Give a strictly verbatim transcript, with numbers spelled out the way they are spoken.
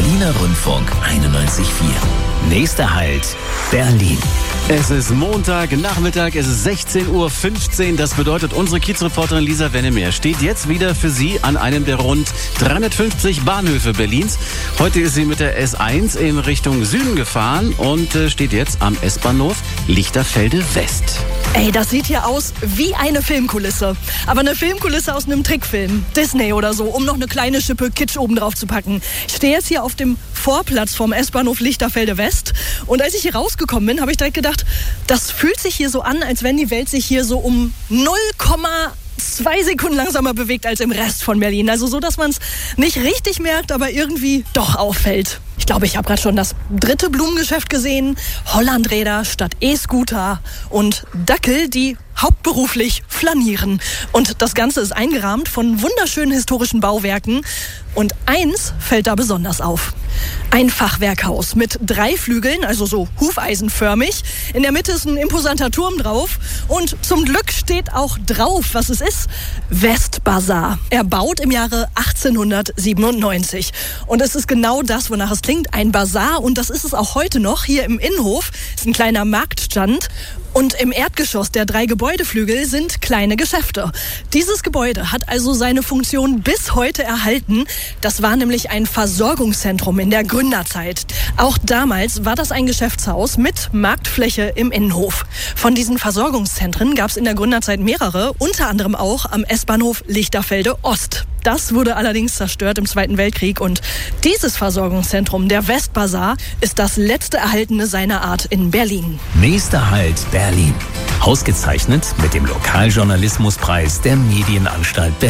Berliner Rundfunk einundneunzig Komma vier. Nächster Halt, Berlin. Es ist Montag, Nachmittag, es ist sechzehn Uhr fünfzehn. Das bedeutet, unsere Kiezreporterin Lisa Wennemeer steht jetzt wieder für Sie an einem der rund dreihundertfünfzig Bahnhöfe Berlins. Heute ist sie mit der S eins in Richtung Süden gefahren und äh, steht jetzt am S-Bahnhof Lichterfelde West. Ey, das sieht hier aus wie eine Filmkulisse. Aber eine Filmkulisse aus einem Trickfilm. Disney oder so, um noch eine kleine Schippe Kitsch oben drauf zu packen. Ich stehe jetzt hier auf dem Vorplatz vom S-Bahnhof Lichterfelde West. Und als ich hier rausgekommen bin, habe ich direkt gedacht, das fühlt sich hier so an, als wenn die Welt sich hier so um null Komma zwei Sekunden langsamer bewegt als im Rest von Berlin. Also so, dass man es nicht richtig merkt, aber irgendwie doch auffällt. Ich glaube, ich habe gerade schon das dritte Blumengeschäft gesehen. Hollandräder statt E-Scooter und Dackel, die hauptberuflich flanieren. Und das Ganze ist eingerahmt von wunderschönen historischen Bauwerken. Und eins fällt da besonders auf. Ein Fachwerkhaus mit drei Flügeln, also so hufeisenförmig. In der Mitte ist ein imposanter Turm drauf. Und zum Glück steht auch drauf, was es ist. Westbazar. Erbaut im Jahre achtzehnhundertsiebenundneunzig. Und es ist genau das, wonach es klingt. Ein Bazar. Und das ist es auch heute noch. Hier im Innenhof ist ein kleiner Marktstand. Und im Erdgeschoss der drei Gebäudeflügel sind kleine Geschäfte. Dieses Gebäude hat also seine Funktion bis heute erhalten. Das war nämlich ein Versorgungszentrum in der Gründerzeit. Auch damals war das ein Geschäftshaus mit Marktfläche im Innenhof. Von diesen Versorgungszentren gab es in der Gründerzeit mehrere, unter anderem auch am S-Bahnhof Lichterfelde Ost. Das wurde allerdings zerstört im Zweiten Weltkrieg und dieses Versorgungszentrum, der Westbazar, ist das letzte erhaltene seiner Art in Berlin. Nächster Halt, Berlin. Ausgezeichnet mit dem Lokaljournalismuspreis der Medienanstalt Berlin.